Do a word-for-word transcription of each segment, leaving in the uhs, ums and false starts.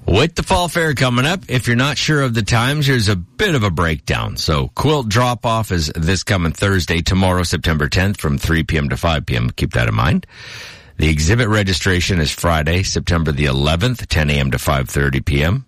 With the fall fair coming up, if you're not sure of the times, here's a bit of a breakdown. So quilt drop-off is this coming Thursday, tomorrow, September tenth, from three p.m. to five p.m. Keep that in mind. The exhibit registration is Friday, September the eleventh, ten a.m. to five thirty p.m.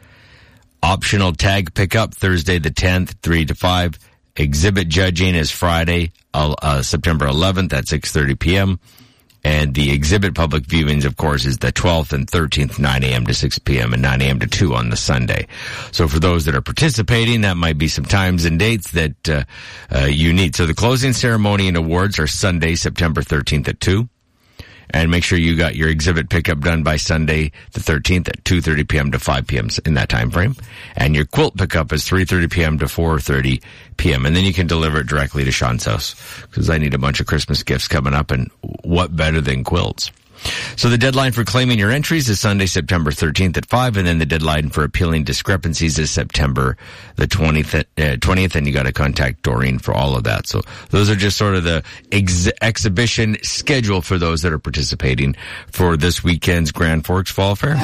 Optional tag pickup Thursday the tenth, three to five. Exhibit judging is Friday, uh, uh, September eleventh at six thirty p.m. And the exhibit public viewings, of course, is the twelfth and thirteenth, nine a.m. to six p.m. and nine a.m. to two on the Sunday. So for those that are participating, that might be some times and dates that uh, uh, you need. So the closing ceremony and awards are Sunday, September thirteenth at two. And make sure you got your exhibit pickup done by Sunday the thirteenth at two thirty p.m. to five p.m. in that time frame. And your quilt pickup is three thirty p.m. to four thirty p.m. And then you can deliver it directly to Sean's house, because I need a bunch of Christmas gifts coming up, and what better than quilts? So the deadline for claiming your entries is Sunday, September thirteenth at five, and then the deadline for appealing discrepancies is September the twentieth, uh, twentieth, and you got to contact Doreen for all of that. So those are just sort of the ex- exhibition schedule for those that are participating for this weekend's Grand Forks Fall Fair.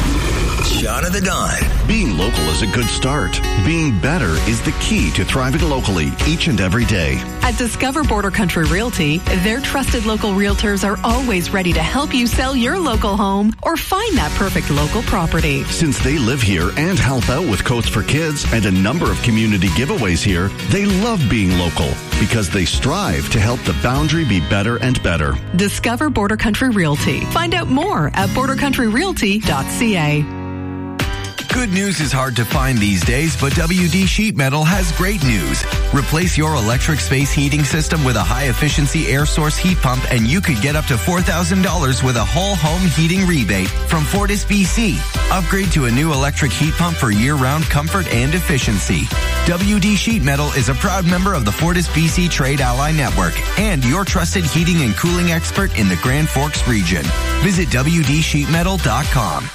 Sean of the Dawn. Being local is a good start. Being better is the key to thriving locally each and every day. At Discover Border Country Realty, their trusted local realtors are always ready to help you sell your local home or find that perfect local property. Since they live here and help out with Coats for Kids and a number of community giveaways here, they love being local because they strive to help the boundary be better and better. Discover Border Country Realty. Find out more at border country realty dot c a. Good news is hard to find these days, but W D Sheet Metal has great news. Replace your electric space heating system with a high-efficiency air source heat pump, and you could get up to four thousand dollars with a whole home heating rebate from Fortis B C. Upgrade to a new electric heat pump for year-round comfort and efficiency. W D Sheet Metal is a proud member of the Fortis B C Trade Ally Network and your trusted heating and cooling expert in the Grand Forks region. Visit w d sheet metal dot com.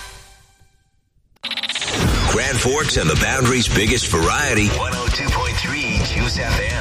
Grand Forks and the Boundary's biggest variety. one oh two point three Juice F M.